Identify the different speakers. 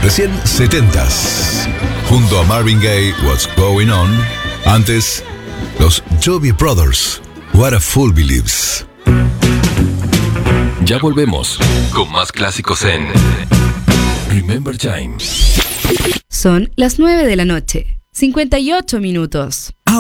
Speaker 1: Recién 70s. Junto a Marvin Gaye, What's Going On. Antes, los Joby Brothers, What a Fool Believes.
Speaker 2: Ya volvemos con más clásicos en Remember Time.
Speaker 3: Son las 9 de la noche, 58 minutos.